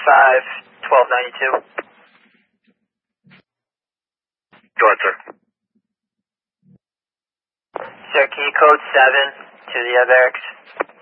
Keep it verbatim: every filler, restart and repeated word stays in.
five, twelve ninety-two. Go ahead, sir. Sir, can you code seven to the other X?